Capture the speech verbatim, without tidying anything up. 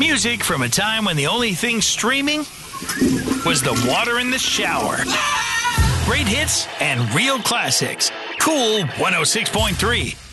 Music from a time when the only thing streaming was the water in the shower. Great hits and real classics. Cool one oh six point three.